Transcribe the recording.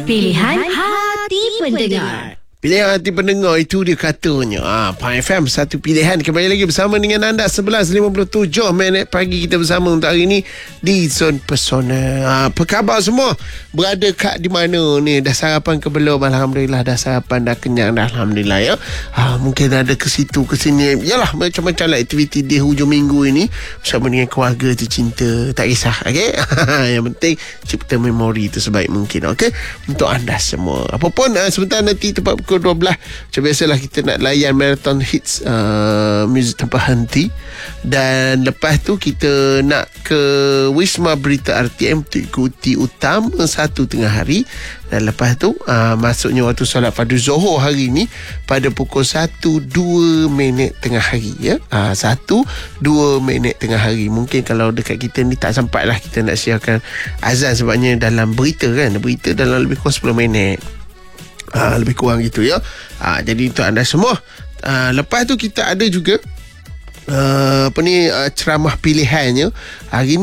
Pilihan hati pendengar. Pilihan hati pendengar itu dia katanya. Pan FM satu pilihan. Kembali lagi bersama dengan anda 11.57 minit pagi kita bersama untuk hari ini di Zon Pesona. Apa khabar semua? Berada kat di mana ni? Dah sarapan ke belum? Alhamdulillah dah sarapan, dah kenyang dah, alhamdulillah ya. Mungkin ada ke situ ke sini. Yalah, macam-macam lah aktiviti di hujung minggu ini bersama dengan keluarga tercinta. Tak kisah, okey? Yang penting cipta memori tu sebaik mungkin, okey? Untuk anda semua. Apapun sebentar nanti tepat pukul 12 macam biasalah kita nak layan marathon hits muzik tanpa henti, dan lepas tu kita nak ke Wisma Berita RTM untuk ikuti utama 1 tengah hari, dan lepas tu masuknya waktu solat fardu Zohor hari ni pada pukul 1:02 tengah hari ya. 1:02 tengah hari. Mungkin kalau dekat kita ni tak sempat lah kita nak siarkan azan sebabnya dalam berita kan, berita dalam lebih kurang 10 minit. Lebih kurang gitu ya. Jadi untuk anda semua, lepas tu kita ada juga ceramah pilihannya hari ni.